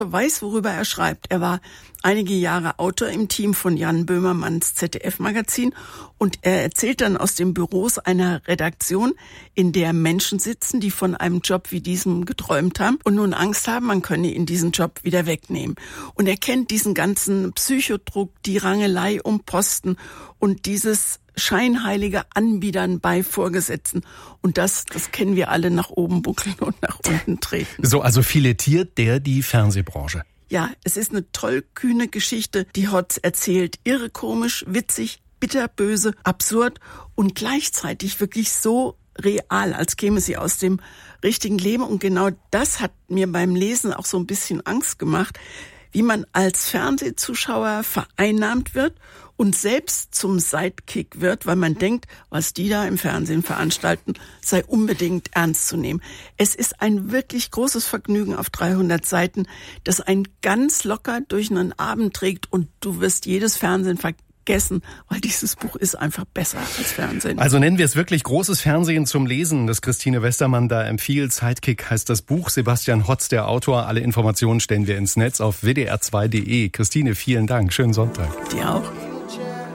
weiß, worüber er schreibt. Er war einige Jahre Autor im Team von Jan Böhmermanns ZDF-Magazin und er erzählt dann aus den Büros einer Redaktion, in der Menschen sitzen, die von einem Job wie diesem geträumt haben und nun Angst haben, man könne ihnen diesen Job wieder wegnehmen. Und er kennt diesen ganzen Psychodruck, die Rangelei um Posten und dieses scheinheilige Anbiedern bei Vorgesetzten. Und das kennen wir alle, nach oben buckeln und nach unten treten. So, also filetiert der die Fernsehbranche. Ja, es ist eine tollkühne Geschichte, die Hotz erzählt. Irre komisch, witzig, bitterböse, absurd und gleichzeitig wirklich so real, als käme sie aus dem richtigen Leben. Und genau das hat mir beim Lesen auch so ein bisschen Angst gemacht, wie man als Fernsehzuschauer vereinnahmt wird und selbst zum Sidekick wird, weil man denkt, was die da im Fernsehen veranstalten, sei unbedingt ernst zu nehmen. Es ist ein wirklich großes Vergnügen auf 300 Seiten, das einen ganz locker durch einen Abend trägt und du wirst jedes Fernsehen vergessen, weil dieses Buch ist einfach besser als Fernsehen. Also nennen wir es wirklich großes Fernsehen zum Lesen, das Christine Westermann da empfiehlt. Sidekick heißt das Buch. Sebastian Hotz, der Autor. Alle Informationen stellen wir ins Netz auf wdr2.de. Christine, vielen Dank. Schönen Sonntag. Dir auch.